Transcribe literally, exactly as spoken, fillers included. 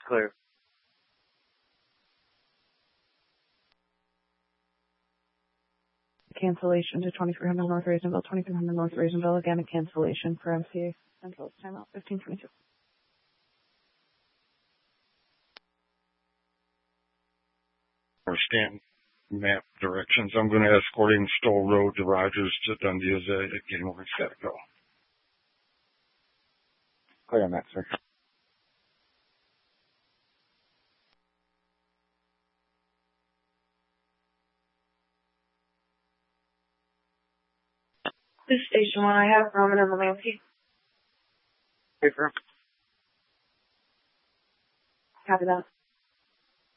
Clear. Cancellation to twenty-three hundred North Raisonville, twenty-three hundred North Raisonville. Again, a cancellation for M C A until it's timeout, fifteen twenty-two. Understand map directions. I'm going to escort in Stoll Road to Rogers to Dundee as a game over. It's got to go. Clear on that, sir. This is Station one. I have Roman and Lemansky. Paper. Copy that.